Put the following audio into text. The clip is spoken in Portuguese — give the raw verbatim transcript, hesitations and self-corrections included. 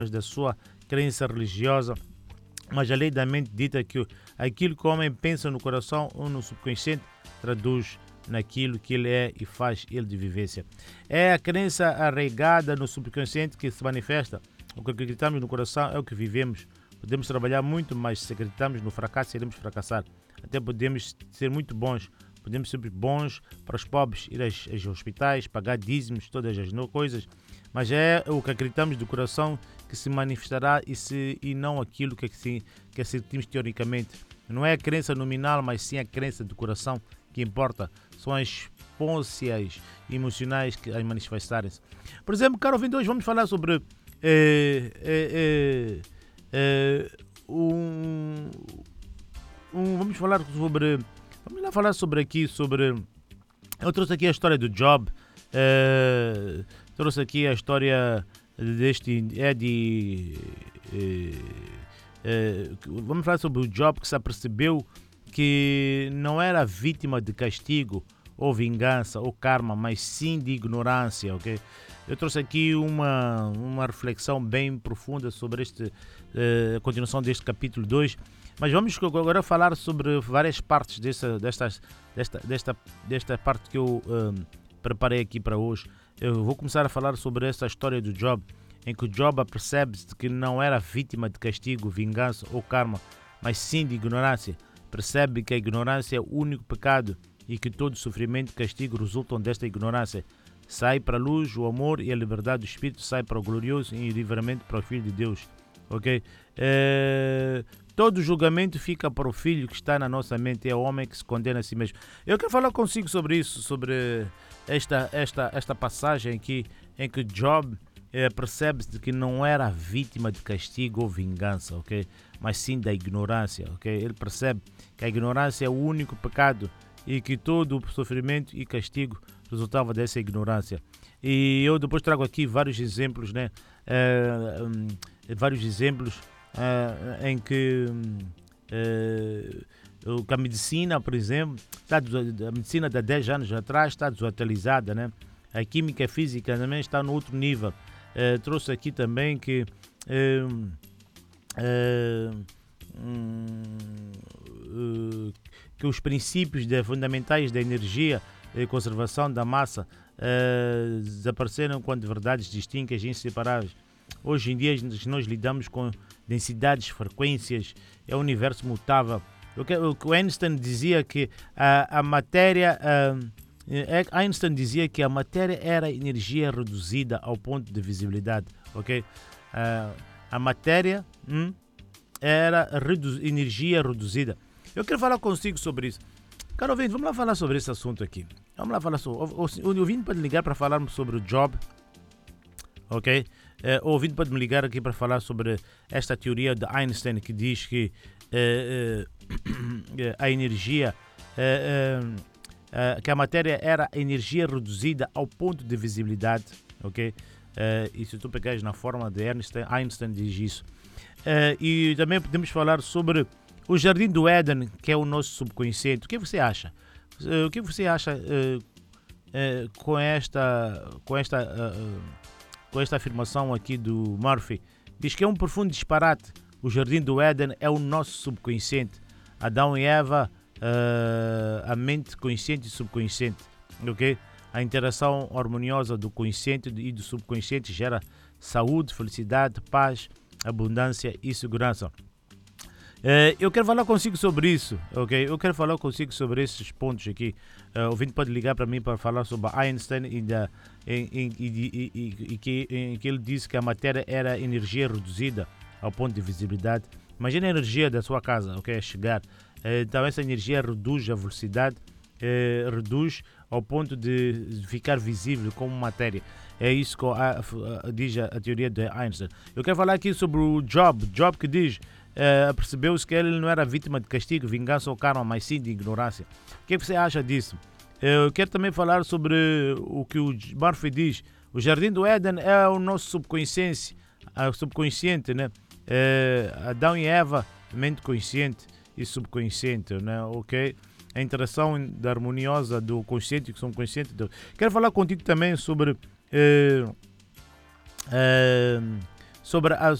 da sua crença religiosa, mas a lei da mente dita que aquilo que o homem pensa no coração ou no subconsciente traduz naquilo que ele é e faz ele de vivência. É a crença arraigada no subconsciente que se manifesta. O que acreditamos no coração é o que vivemos. Podemos trabalhar muito, mas se acreditamos no fracasso, iremos fracassar. Até podemos ser muito bons. Podemos ser bons para os pobres, ir aos, aos hospitais, pagar dízimos, todas as coisas. Mas é o que acreditamos do coração que se manifestará e, se, e não aquilo que, se, que sentimos teoricamente. Não é a crença nominal, mas sim a crença do coração que importa. São as responsas emocionais que as manifestarem-se. Por exemplo, caro ouvinte, hoje vamos falar sobre eh, eh, eh, um, um, vamos falar sobre vamos lá falar sobre aqui sobre eu trouxe aqui a história do Job, eh, trouxe aqui a história deste é de eh, eh, vamos falar sobre o Job que se apercebeu que não era vítima de castigo ou vingança ou karma, mas sim de ignorância, ok? Eu trouxe aqui uma, uma reflexão bem profunda sobre este, uh, a continuação deste capítulo dois, mas vamos agora falar sobre várias partes dessa, destas, desta, desta, desta parte que eu uh, preparei aqui para hoje. Eu vou começar a falar sobre essa história do Job, em que o Job percebe-se que não era vítima de castigo, vingança ou karma, mas sim de ignorância. Percebe que a ignorância é o único pecado e que todo sofrimento e castigo resultam desta ignorância. Sai para a luz o amor e a liberdade do Espírito, sai para o glorioso e livramento para o Filho de Deus. Ok? É... Todo julgamento fica para o Filho que está na nossa mente, é o homem que se condena a si mesmo. Eu quero falar consigo sobre isso, sobre esta, esta, esta passagem aqui em que Job é, percebe-se que não era vítima de castigo ou vingança, ok? Mas sim da ignorância, ok? Ele percebe que a ignorância é o único pecado e que todo o sofrimento e castigo resultava dessa ignorância. E eu depois trago aqui vários exemplos, né? Uh, um, vários exemplos uh, em que uh, a medicina, por exemplo, está, a medicina de dez anos atrás está desatualizada, né? A química e a física também está no outro nível. Uh, trouxe aqui também que uh, uh, uh, que os princípios de, fundamentais da energia e conservação da massa uh, desapareceram quando verdades distintas e inseparáveis. Hoje em dia nós lidamos com densidades, frequências, é um universo mutável. O que o Einstein dizia que a, a matéria uh, Einstein dizia que a matéria era energia reduzida ao ponto de visibilidade, ok? Uh, a matéria hum, era redu- energia reduzida. Eu quero falar consigo sobre isso. Caro ouvinte, vamos lá falar sobre esse assunto aqui. Vamos lá falar sobre... O, o, o ouvinte pode ligar para falarmos sobre o Job, ok? Uh, o ouvinte pode me ligar aqui para falar sobre esta teoria de Einstein que diz que uh, uh, a energia... Uh, uh, Uh, que a matéria era energia reduzida ao ponto de visibilidade, ok? Uh, e se tu pegares na forma de Einstein, Einstein diz isso. Uh, e também podemos falar sobre o Jardim do Éden, que é o nosso subconsciente. O que você acha? Uh, o que você acha uh, uh, com esta, com esta, uh, com esta afirmação aqui do Murphy? Diz que é um profundo disparate. O Jardim do Éden é o nosso subconsciente. Adão e Eva, Uh, a mente consciente e subconsciente, ok? A interação harmoniosa do consciente e do subconsciente gera saúde, felicidade, paz, abundância e segurança. Uh, eu quero falar consigo sobre isso, ok? Eu quero falar consigo sobre esses pontos aqui. Uh, o ouvinte pode ligar para mim para falar sobre Einstein e, da, em, em, e, e, e, e que, em que ele disse que a matéria era energia reduzida ao ponto de visibilidade. Imagina a energia da sua casa, ok? A chegar. Então essa energia reduz a velocidade, eh, reduz ao ponto de ficar visível como matéria. É isso que a, a, diz a, a teoria de Einstein. Eu quero falar aqui sobre o Job. Job que diz, eh, percebeu-se que ele não era vítima de castigo, vingança ou karma, mas sim de ignorância. O que você acha disso? Eu quero também falar sobre o que o Murphy diz. O Jardim do Éden é o nosso subconsciente, o subconsciente, né? Eh, Adão e Eva, mente consciente e subconsciente, né? Ok? A interação da harmoniosa do consciente e subconsciente. Quero falar contigo também sobre eh, eh, sobre a